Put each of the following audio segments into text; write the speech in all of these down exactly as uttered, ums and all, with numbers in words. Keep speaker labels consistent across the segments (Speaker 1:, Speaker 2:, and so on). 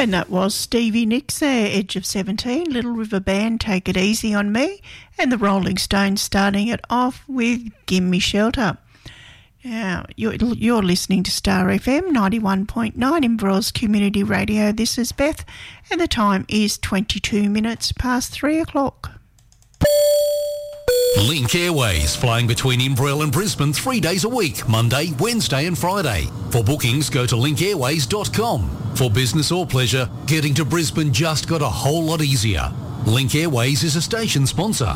Speaker 1: And that was Stevie Nicks there, Edge of seventeen, Little River Band, Take It Easy on Me, and the Rolling Stones starting it off with Gimme Shelter. Now, you're, you're listening to Star F M ninety-one point nine Inverell's Community Radio. This is Beth, and the time is twenty-two minutes past three o'clock.
Speaker 2: Link Airways, flying between Inverell and Brisbane three days a week, Monday, Wednesday and Friday. For bookings, go to link airways dot com. For business or pleasure, getting to Brisbane just got a whole lot easier. Link Airways is a station sponsor.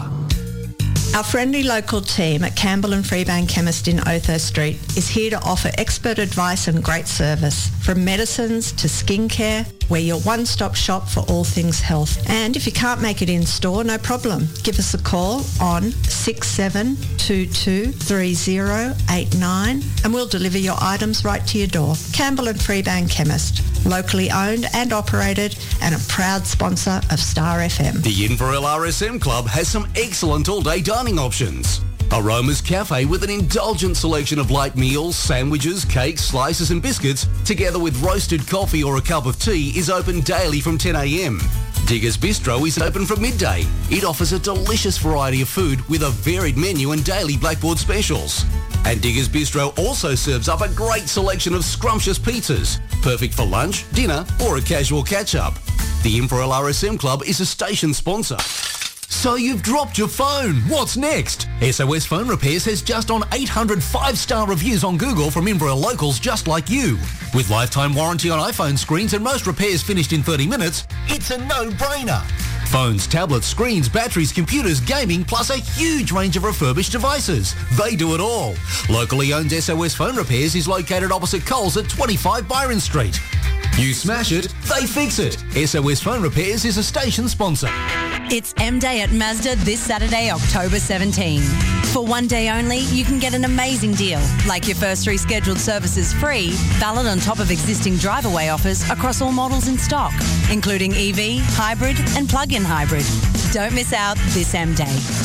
Speaker 3: Our friendly local team at Campbell and Freebank Chemist in Othurst Street is here to offer expert advice and great service, from medicines to skincare. We're your one-stop shop for all things health. And if you can't make it in store, no problem. Give us a call on six seven two two, three zero eight nine and we'll deliver your items right to your door. Campbell and Freebank Chemist, locally owned and operated and a proud sponsor of Star F M.
Speaker 2: The Inverell R S M Club has some excellent all-day dining options. Aroma's Cafe with an indulgent selection of light meals, sandwiches, cakes, slices and biscuits, together with roasted coffee or a cup of tea, is open daily from ten a m. Diggers Bistro is open from midday. It offers a delicious variety of food with a varied menu and daily Blackboard specials. And Diggers Bistro also serves up a great selection of scrumptious pizzas, perfect for lunch, dinner or a casual catch-up. The Inverell R S M Club is a station sponsor. So you've dropped your phone. What's next? S O S Phone Repairs has just on eight hundred five-star reviews on Google from Inverell locals just like you. With lifetime warranty on iPhone screens and most repairs finished in thirty minutes, it's a no-brainer. Phones, tablets, screens, batteries, computers, gaming, plus a huge range of refurbished devices. They do it all. Locally owned S O S Phone Repairs is located opposite Coles at twenty-five Byron Street. You smash it, they fix it. S O S Phone Repairs is a station sponsor.
Speaker 4: It's M-Day at Mazda this Saturday, October seventeenth. For one day only, you can get an amazing deal, like your first three scheduled services free, valid on top of existing drive-away offers across all models in stock, including E V, hybrid and plug-in hybrid. Don't miss out this M-Day.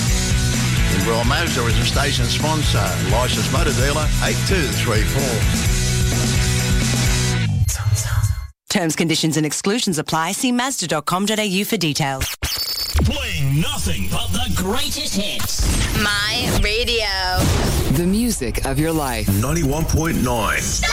Speaker 5: Inverell Mazda is a station sponsor. Licensed motor dealer eight two three four.
Speaker 4: Terms, conditions and exclusions apply. See mazda dot com dot a u for details.
Speaker 6: Playing nothing but the greatest hits.
Speaker 7: My radio.
Speaker 8: The music of your life.
Speaker 6: ninety-one point nine.